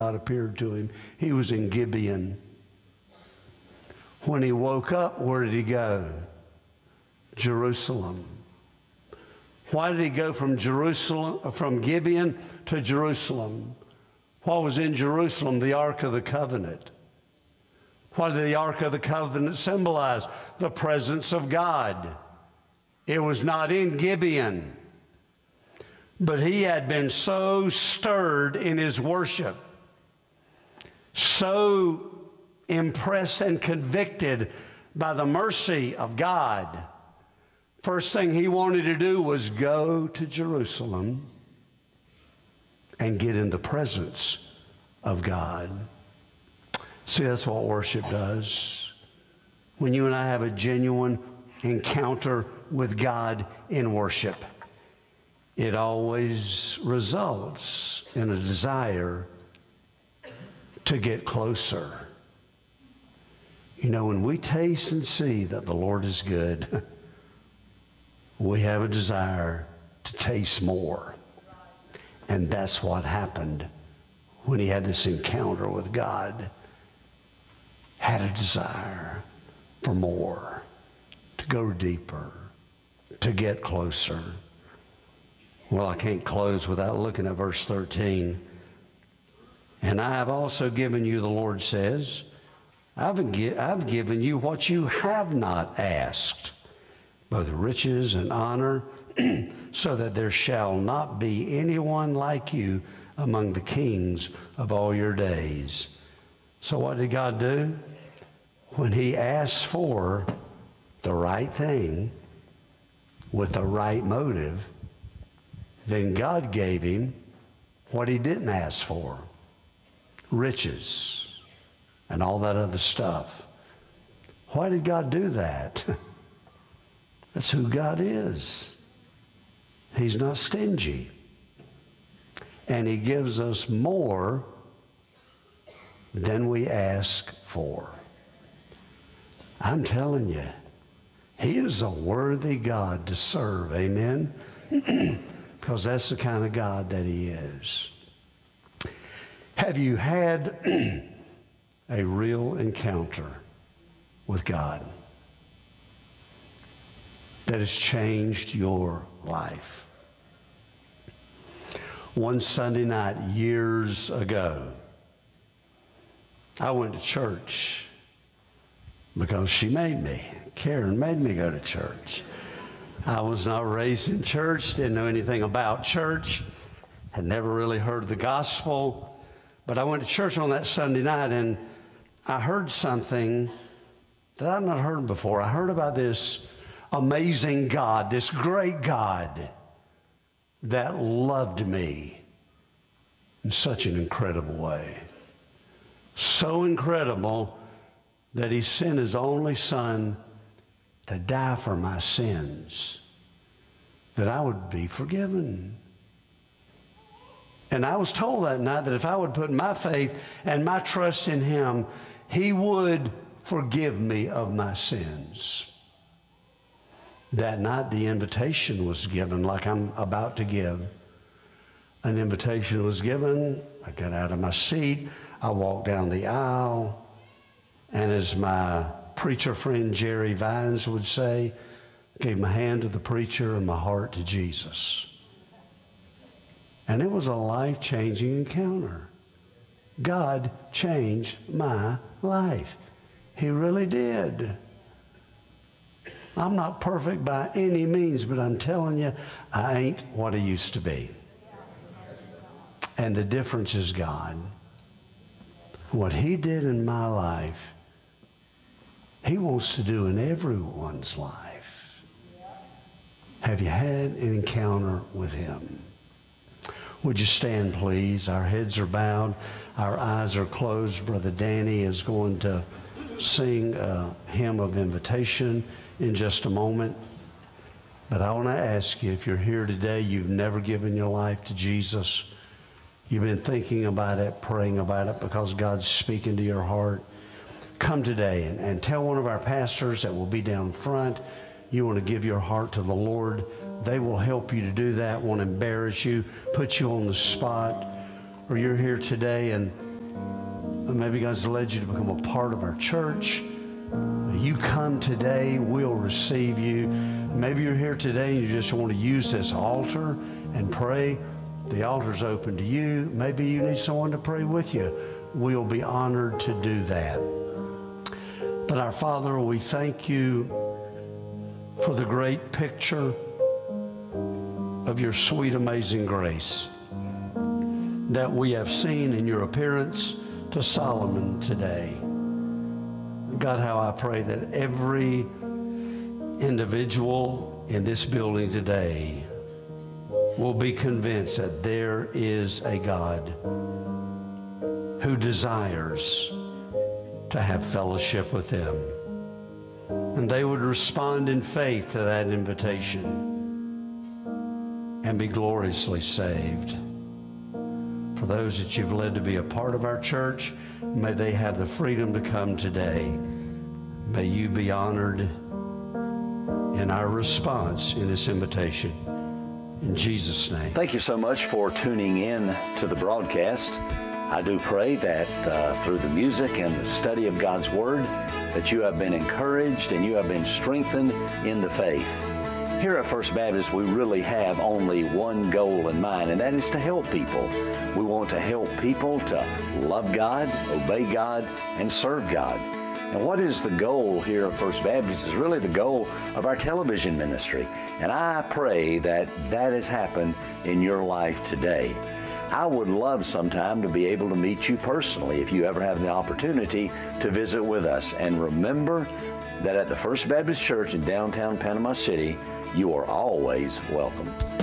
God appeared to him. He was in Gibeon. When he woke up, where did he go? Jerusalem. Why did he go from Gibeon to Jerusalem? What was in Jerusalem? The Ark of the Covenant. What did the Ark of the Covenant symbolize? The presence of God. It was not in Gibeon. But he had been so stirred in his worship, so impressed and convicted by the mercy of God. First thing he wanted to do was go to Jerusalem and get in the presence of God. See, that's what worship does. When you and I have a genuine encounter with God in worship, it always results in a desire to get closer. You know, when we taste and see that the Lord is good, we have a desire to taste more. And that's what happened when he had this encounter with God. Had a desire for more, to go deeper, to get closer. Well, I can't close without looking at verse 13. And I have also given you, the Lord says, I've given you what you have not asked, both riches and honor, so that there shall not be anyone like you among the kings of all your days. So what did God do? When he asked for the right thing with the right motive, then God gave him what he didn't ask for. Riches and all that other stuff. Why did God do that? That's who God is. He's not stingy. And he gives us more than we ask for. I'm telling you, he is a worthy God to serve. Amen? Because that's the kind of God that he is. Have you had a real encounter with God that has changed your life? One Sunday night years ago, I went to church because she made me. Karen made me go to church. I was not raised in church, didn't know anything about church, had never really heard the gospel. But I went to church on that Sunday night, and I heard something that I'd not heard before. I heard about this amazing God, this great God that loved me in such an incredible way. So incredible that he sent his only son to die for my sins, that I would be forgiven. And I was told that night that if I would put my faith and my trust in him, he would forgive me of my sins. That night the invitation was given, like I'm about to give. An invitation was given. I got out of my seat. I walked down the aisle. And as my preacher friend Jerry Vines would say, gave my hand to the preacher and my heart to Jesus. And it was a life-changing encounter. God changed my life. He really did. I'm not perfect by any means, but I'm telling you, I ain't what I used to be. And the difference is God. What he did in my life, he wants to do in everyone's life. Have you had an encounter with him? Would you stand, please? Our heads are bowed. Our eyes are closed. Brother Danny is going to sing a hymn of invitation in just a moment. But I want to ask you, if you're here today, you've never given your life to Jesus, you've been thinking about it, praying about it because God's speaking to your heart, come today and tell one of our pastors that will be down front you want to give your heart to the Lord. They will help you to do that, won't embarrass you, put you on the spot. Or you're here today and Maybe God's led you to become a part of our church. You come today, we'll receive you. Maybe you're here today and you just want to use this altar and pray. The altar's open to you. Maybe you need someone to pray with you. We'll be honored to do that. But our Father, we thank you for the great picture of your sweet, amazing grace that we have seen in your appearance to Solomon today. God, how I pray that every individual in this building today will be convinced that there is a God who desires to have fellowship with Him. And they would respond in faith to that invitation and be gloriously saved. For those that you've led to be a part of our church, may they have the freedom to come today. May you be honored in our response in this invitation. In Jesus' name. Thank you so much for tuning in to the broadcast. I do pray that through the music and the study of God's Word, that you have been encouraged and you have been strengthened in the faith. Here at First Baptist, we really have only one goal in mind, and that is to help people. We want to help people to love God, obey God, and serve God. And what is the goal here at First Baptist is really the goal of our television ministry. And I pray that that has happened in your life today. I would love sometime to be able to meet you personally if you ever have the opportunity to visit with us. And remember that at the First Baptist Church in downtown Panama City, you are always welcome.